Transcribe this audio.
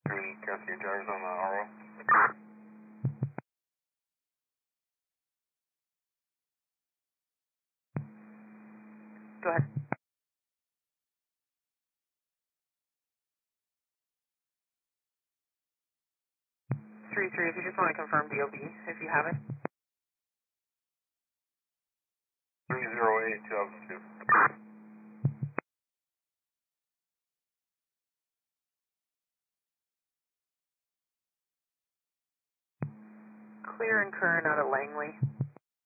Three Cascade drivers on the RO. Go ahead. 3-3, if you just want to confirm DOB, if you have it. 308 2002. Clear and current out of Langley.